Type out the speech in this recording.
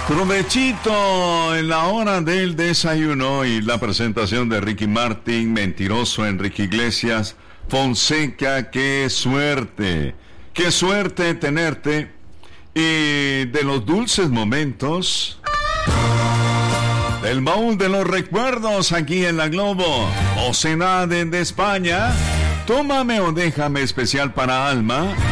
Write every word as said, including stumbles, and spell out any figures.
Provechito en la hora del desayuno y la presentación de Ricky Martin, Mentiroso, Enrique Iglesias, Fonseca. Qué suerte, qué suerte tenerte. Y de los dulces momentos del baúl de los recuerdos aquí en la Globo, Ocenade de España, Tómame o Déjame, especial para Alma.